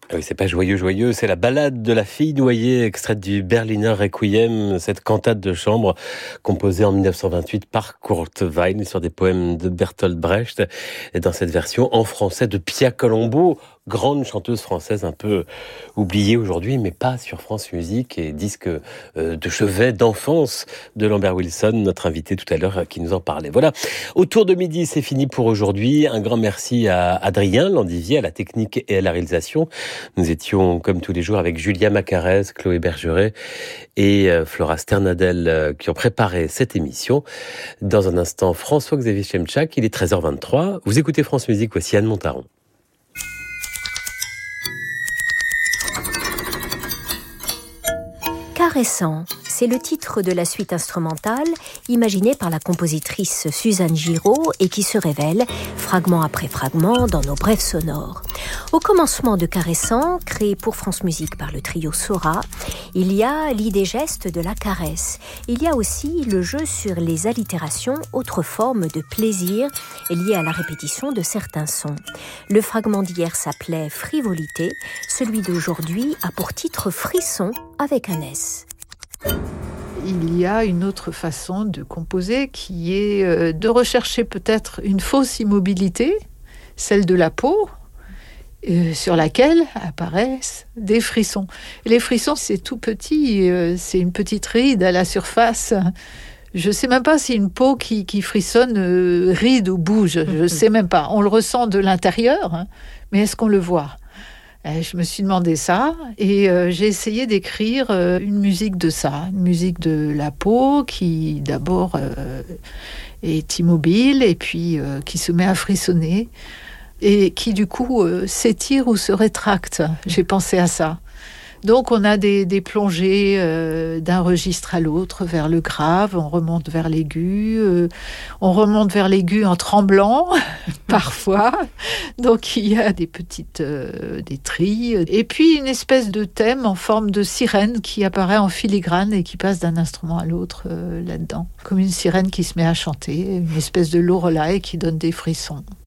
Ah oui, c'est pas joyeux, joyeux, c'est la ballade de la fille noyée, extraite du Berliner Requiem, cette cantate de chambre composée en 1928 par Kurt Weill sur des poèmes de Bertolt Brecht, et dans cette version en français de Pia Colombo, grande chanteuse française un peu oubliée aujourd'hui, mais pas sur France Musique, et disque de chevet d'enfance de Lambert Wilson, notre invité tout à l'heure qui nous en parlait. Voilà, autour de midi, c'est fini pour aujourd'hui. Un grand merci à Adrien Landivier, à la technique et à la réalisation. Nous étions, comme tous les jours, avec Julia Macarez, Chloé Bergeret et Flora Sternadel qui ont préparé cette émission. Dans un instant, François-Xavier Chemchak, il est 13h23. Vous écoutez France Musique, voici Anne Montaron. Caressant, c'est le titre de la suite instrumentale imaginée par la compositrice Suzanne Giraud et qui se révèle, fragment après fragment, dans nos brèves sonores. Au commencement de Caressant, créé pour France Musique par le trio Sora, il y a l'idée geste de la caresse. Il y a aussi le jeu sur les allitérations, autre forme de plaisir liée à la répétition de certains sons. Le fragment d'hier s'appelait Frivolité, celui d'aujourd'hui a pour titre Frisson avec un S. Il y a une autre façon de composer qui est de rechercher peut-être une fausse immobilité, celle de la peau, sur laquelle apparaissent des frissons. Et les frissons, c'est tout petit, c'est une petite ride à la surface. Je ne sais même pas si une peau qui frissonne ride ou bouge, je ne sais même pas. On le ressent de l'intérieur, hein, mais est-ce qu'on le voit ? Je me suis demandé ça et j'ai essayé d'écrire une musique de ça, une musique de la peau qui d'abord est immobile et puis qui se met à frissonner et qui du coup s'étire ou se rétracte. J'ai pensé à ça. Donc on a des plongées d'un registre à l'autre, vers le grave, on remonte vers l'aigu, on remonte vers l'aigu en tremblant, parfois. Donc il y a des petites des trilles, et puis une espèce de thème en forme de sirène qui apparaît en filigrane et qui passe d'un instrument à l'autre là-dedans. Comme une sirène qui se met à chanter, une espèce de lorelai qui donne des frissons.